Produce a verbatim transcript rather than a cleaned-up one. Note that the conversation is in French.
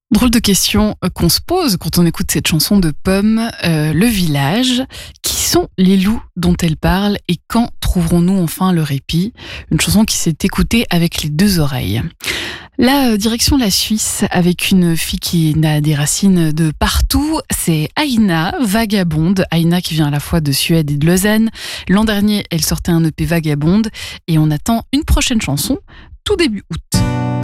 Drôle de question euh, qu'on se pose quand on écoute cette chanson de Pomme, euh, Le Village. Qui sont les loups dont elle parle et quand trouverons-nous enfin le répit? Une chanson qui s'est écoutée avec les deux oreilles. La direction la Suisse avec une fille qui a des racines de partout, c'est Aina, Vagabonde. Aina qui vient à la fois de Suède et de Lausanne. L'an dernier, elle sortait un E P Vagabonde et on attend une prochaine chanson tout début août.